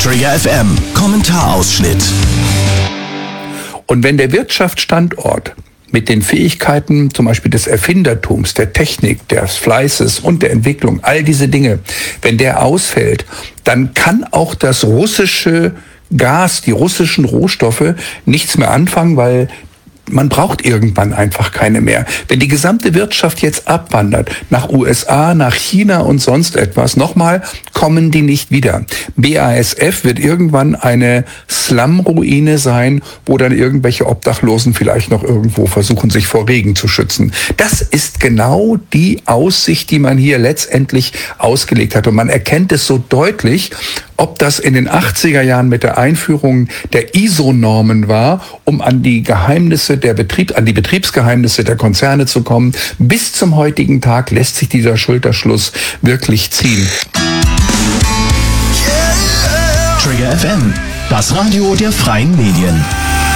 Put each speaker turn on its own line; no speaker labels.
Trigger FM, Kommentarausschnitt.
Und wenn der Wirtschaftsstandort mit den Fähigkeiten zum Beispiel des Erfindertums, der Technik, des Fleißes und der Entwicklung, all diese Dinge, wenn der ausfällt, dann kann auch das russische Gas, die russischen Rohstoffe nichts mehr anfangen, weil man braucht irgendwann einfach keine mehr. Wenn die gesamte Wirtschaft jetzt abwandert, nach USA, nach China und sonst etwas, nochmal, kommen die nicht wieder. BASF wird irgendwann eine Slum-Ruine sein, wo dann irgendwelche Obdachlosen vielleicht noch irgendwo versuchen, sich vor Regen zu schützen. Das ist genau die Aussicht, die man hier letztendlich ausgelegt hat. Und man erkennt es so deutlich, ob das in den 80er Jahren mit der Einführung der ISO-Normen war, um an die Betriebsgeheimnisse der Konzerne zu kommen. Bis zum heutigen Tag lässt sich dieser Schulterschluss wirklich ziehen.
Trigger FM, das Radio der freien Medien.